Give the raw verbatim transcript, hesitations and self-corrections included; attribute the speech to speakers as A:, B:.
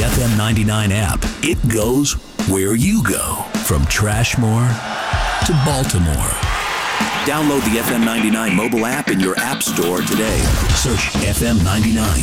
A: F M ninety-nine app. It goes where you go. From Trashmore to Baltimore. Download the F M ninety-nine mobile app in your app store today. Search F M ninety-nine.